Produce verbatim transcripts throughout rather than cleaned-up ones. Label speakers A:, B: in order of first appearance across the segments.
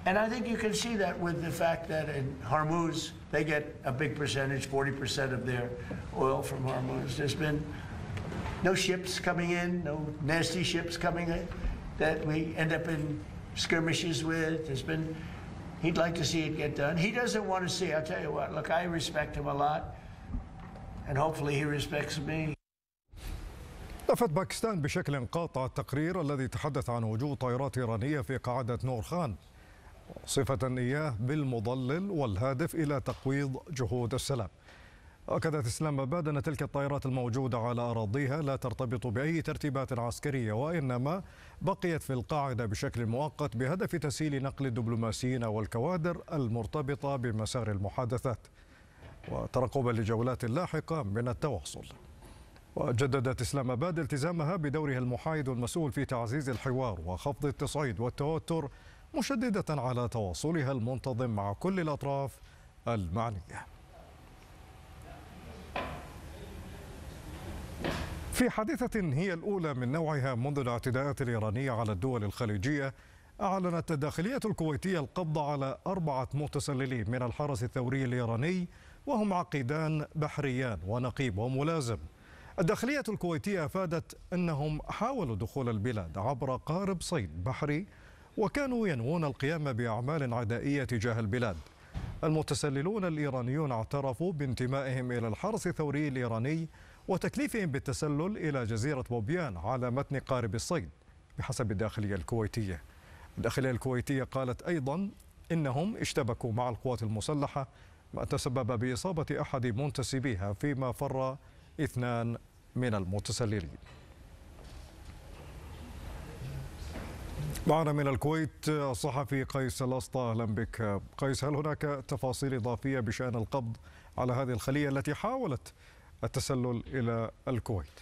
A: And I think you can see that with the fact that in Hormuz, they get a big percentage, forty percent of their oil from Hormuz. There's been no ships coming in, no nasty ships coming in that we end up in skirmishes with. There's been, he'd like to see it get done. He doesn't want to see, I'll tell you what, look, I respect him a lot, and hopefully he respects me.
B: لفت باكستان بشكل قاطع التقرير الذي تحدث عن وجود طائرات إيرانية في قاعدة نور خان، صفة إياه بالمضلل والهادف إلى تقويض جهود السلام. أكدت إسلام آباد أن تلك الطائرات الموجودة على أراضيها لا ترتبط بأي ترتيبات عسكرية، وإنما بقيت في القاعدة بشكل مؤقت بهدف تسهيل نقل الدبلوماسيين والكوادر المرتبطة بمسار المحادثات وترقبا لجولات لاحقة من التواصل. وجددت إسلام آباد التزامها بدورها المحايد والمسؤول في تعزيز الحوار وخفض التصعيد والتوتر، مشددة على تواصلها المنتظم مع كل الأطراف المعنية. في حادثة هي الأولى من نوعها منذ الاعتداءات الإيرانية على الدول الخليجية، أعلنت الداخلية الكويتية القبض على أربعة متسللين من الحرس الثوري الإيراني، وهم عقيدان بحريان ونقيب وملازم. الداخلية الكويتية أفادت أنهم حاولوا دخول البلاد عبر قارب صيد بحري، وكانوا ينوون القيام بأعمال عدائية تجاه البلاد. المتسللون الإيرانيون اعترفوا بانتمائهم إلى الحرس الثوري الإيراني وتكليفهم بالتسلل إلى جزيرة بوبيان على متن قارب الصيد بحسب الداخلية الكويتية. الداخلية الكويتية قالت أيضا إنهم اشتبكوا مع القوات المسلحة، ما تسبب بإصابة أحد منتسبيها، فيما فر اثنان من المتسللين. معنا من الكويت الصحفي قيس الأسطى، أهلا بك قيس. هل هناك تفاصيل إضافية بشأن القبض على هذه الخلية التي حاولت التسلل إلى الكويت؟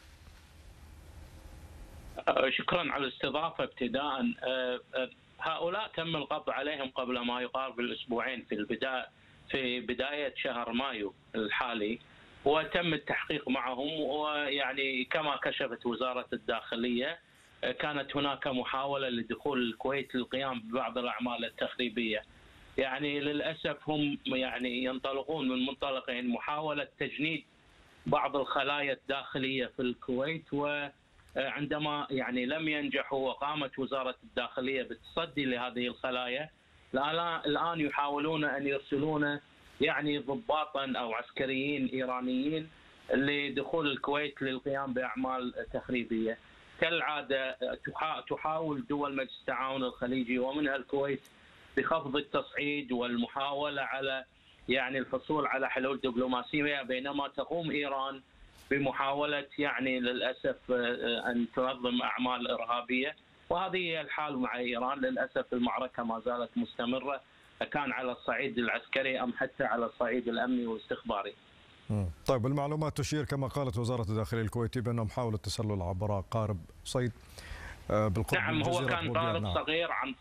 C: شكرا على الاستضافة. ابتداء هؤلاء تم القبض عليهم قبل ما يقارب الأسبوعين في البداية في بداية شهر مايو الحالي، وتم التحقيق معهم. ويعني كما كشفت وزارة الداخلية كانت هناك محاولة لدخول الكويت للقيام ببعض الأعمال التخريبية. يعني للأسف هم يعني ينطلقون من منطلقين: محاولة تجنيد بعض الخلايا الداخلية في الكويت، وعندما يعني لم ينجحوا وقامت وزارة الداخلية بالتصدي لهذه الخلايا، الآن يحاولون أن يرسلون يعني ضباطا أو عسكريين إيرانيين لدخول الكويت للقيام بأعمال تخريبية. كالعادة تحاول دول مجلس التعاون الخليجي ومنها الكويت بخفض التصعيد والمحاولة على يعني الحصول على حلول دبلوماسية، بينما تقوم إيران بمحاولة يعني للأسف أن تنظم أعمال إرهابية. وهذه هي الحال مع إيران. للأسف المعركة ما زالت مستمرة، كان على الصعيد العسكري أم حتى على الصعيد الأمني والاستخباري.
B: طيب، المعلومات تشير كما قالت وزارة الداخلية الكويتية بأنهم حاولوا التسلل عبر قارب صيد بالقرب
C: نعم،
B: من
C: هو كان قارب
B: نعم.
C: صغير عن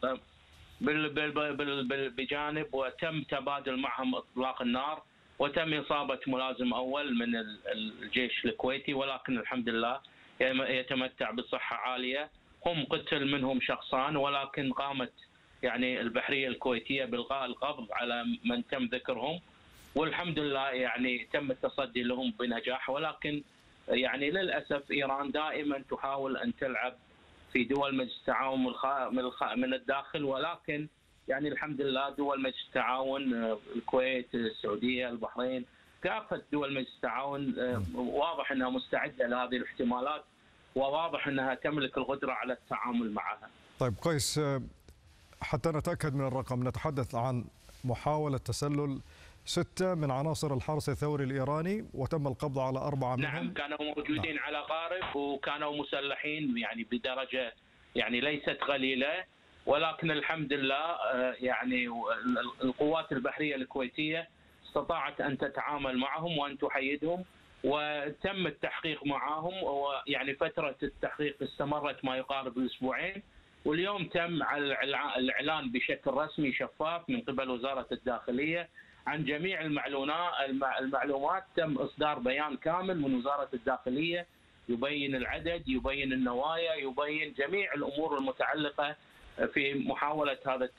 C: بجانب، وتم تبادل معهم إطلاق النار، وتم إصابة ملازم أول من الجيش الكويتي، ولكن الحمد لله يتمتع بصحة عالية. هم قتل منهم شخصان، ولكن قامت يعني البحرية الكويتية بإلغاء القبض على من تم ذكرهم، والحمد لله يعني تم التصدي لهم بنجاح. ولكن يعني للأسف إيران دائما تحاول أن تلعب في دول مجلس التعاون من الداخل، ولكن يعني الحمد لله دول مجلس التعاون الكويت، السعودية، البحرين، كافة دول مجلس التعاون واضح أنها مستعدة لهذه الاحتمالات، وواضح أنها تملك القدرة على التعامل معها.
B: طيب قيس، حتى نتأكد من الرقم، نتحدث عن محاولة تسلل ستة من عناصر الحرس الثوري الإيراني وتم القبض على أربعة منهم.
C: نعم، كانوا موجودين نعم. على قارب، وكانوا مسلحين يعني بدرجة يعني ليست قليلة، ولكن الحمد لله يعني القوات البحرية الكويتية استطاعت أن تتعامل معهم وأن تحيدهم، وتم التحقيق معهم. ويعني فترة التحقيق استمرت ما يقارب الأسبوعين، واليوم تم الإعلان بشكل رسمي شفاف من قبل وزارة الداخلية عن جميع المعلومات. تم إصدار بيان كامل من وزارة الداخلية يبين العدد، يبين النوايا، يبين جميع الأمور المتعلقة في محاولة هذا